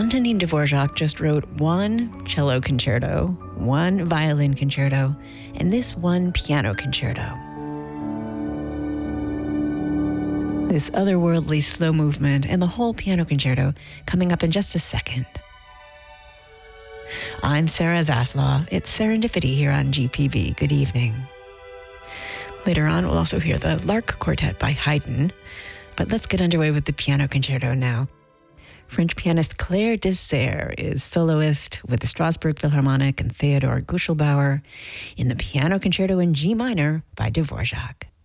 Antonin Dvorak just wrote one cello concerto, one violin concerto, and this one piano concerto. This otherworldly slow movement and the whole piano concerto coming up in just a second. I'm Sarah Zaslaw. It's Serendipity here on GPB. Good evening. Later on, we'll also hear the Lark Quartet by Haydn, but let's get underway with the piano concerto now. French pianist Claire Desaire is soloist with the Strasbourg Philharmonic and Theodor Guschelbauer in the piano concerto in G minor by Dvorak.